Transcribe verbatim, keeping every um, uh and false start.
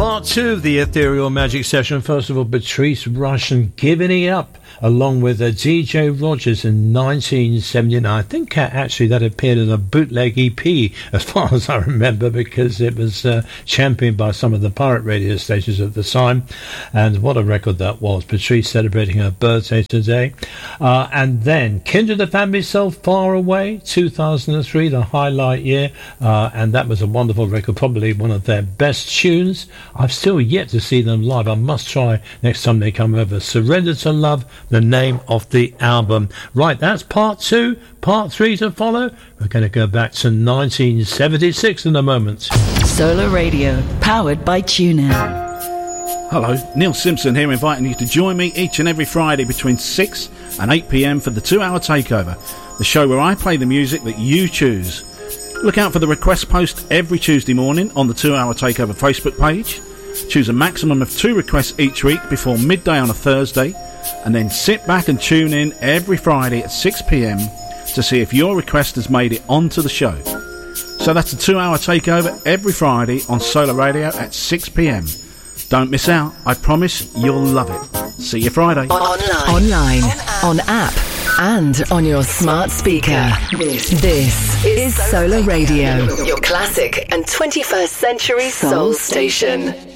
part two of the Ethereal Magic Session. First of all, Patrice Rush and Giving It Up, along with uh, D J Rogers in nineteen seventy-nine. I think uh, actually that appeared in a bootleg E P, as far as I remember, because it was uh, championed by some of the pirate radio stations at the time. And what a record that was. Patrice celebrating her birthday today. Uh, and then Kindred the Family So Far Away, two thousand three, the highlight year. Uh, and that was a wonderful record, probably one of their best tunes. I've still yet to see them live. I must try next time they come over. Surrender to Love, the name of the album. Right, that's part two. Part three to follow. We're going to go back to nineteen seventy-six in a moment. Solar Radio, powered by TuneIn. Hello, Neil Simpson here, inviting you to join me each and every Friday between six and eight p.m. for the two-hour takeover, the show where I play the music that you choose. Look out for the request post every Tuesday morning on the two-hour takeover Facebook page. Choose a maximum of two requests each week before midday on a Thursday, and then sit back and tune in every Friday at six p.m. to see if your request has made it onto the show. So that's a two-hour takeover every Friday on Solar Radio at six p.m. Don't miss out. I promise you'll love it. See you Friday. Online, online, on app, and on your smart speaker. This, this is Solar Radio, your classic and twenty-first century soul station.